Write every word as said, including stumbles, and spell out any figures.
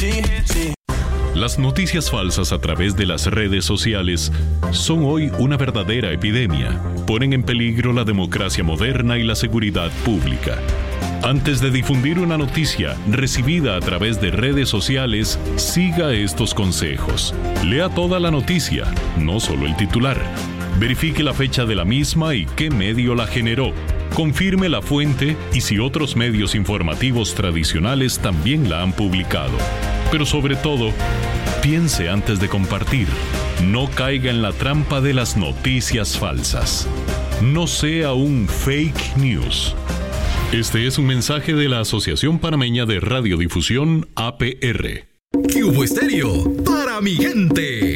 Las noticias falsas a través de las redes sociales son hoy una verdadera epidemia. Ponen en peligro la democracia moderna y la seguridad pública. Antes de difundir una noticia recibida a través de redes sociales, siga estos consejos. Lea toda la noticia, no solo el titular. Verifique la fecha de la misma y qué medio la generó. Confirme la fuente y si otros medios informativos tradicionales también la han publicado. Pero sobre todo, piense antes de compartir. No caiga en la trampa de las noticias falsas. No sea un fake news. Este es un mensaje de la Asociación Panameña de Radiodifusión, A P R. ¿Qué hubo, Estéreo? Para mi gente.